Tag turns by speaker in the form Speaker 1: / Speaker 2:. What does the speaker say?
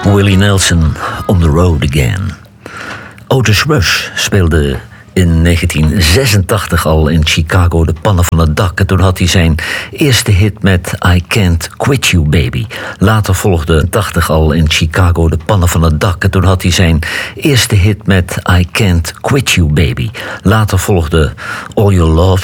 Speaker 1: Willie Nelson, On the Road Again. Otis Rush speelde in 1986 al in Chicago de pannen van het dak. En toen had hij zijn eerste hit met I Can't Quit You Baby. Later volgde 80 al in Chicago de pannen van het dak. En toen had hij zijn eerste hit met I Can't Quit You Baby. Later volgde All Your Love